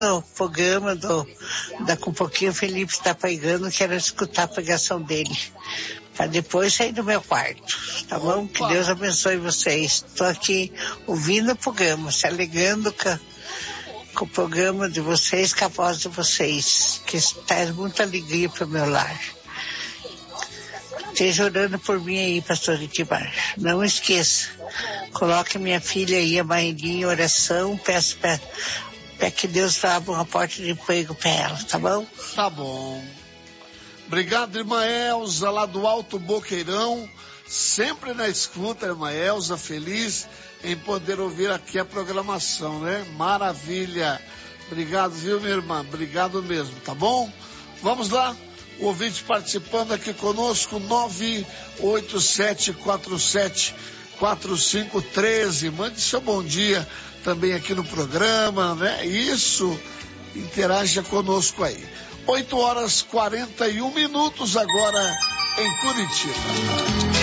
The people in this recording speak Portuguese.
o programa da Com um pouquinho o Felipe está pegando, quero escutar a pregação dele. Para depois sair do meu quarto, tá bom? Que Deus abençoe vocês. Estou aqui ouvindo o programa, se alegrando com o programa de vocês, com a voz de vocês, que traz muita alegria para o meu lar. Esteja orando por mim aí, pastor Itibar. Não esqueça, coloque minha filha aí, a Maírinha, em oração, peço para que Deus abra uma porta de emprego para ela, tá bom? Tá bom. Obrigado, irmã Elza, lá do Alto Boqueirão, sempre na escuta, irmã Elza, feliz em poder ouvir aqui a programação, né? Maravilha. Obrigado, viu, minha irmã? Obrigado mesmo, tá bom? Vamos lá, o ouvinte participando aqui conosco, 987474513. Mande seu bom dia também aqui no programa, né? Isso, interaja conosco aí. 8h41 agora em Curitiba.